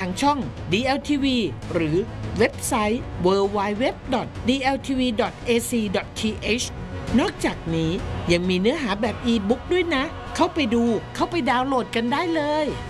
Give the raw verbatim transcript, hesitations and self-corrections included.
างช่อง ดี แอล ที วี หรือเว็บไซต์ ดับเบิลยู ดับเบิลยู ดับเบิลยู ดอท ดี แอล ที วี ดอท เอ ซี ดอท ที เอช นอกจากนี้ยังมีเนื้อหาแบบอีบุ๊กด้วยนะเข้าไปดูเข้าไปดาวน์โหลดกันได้เลย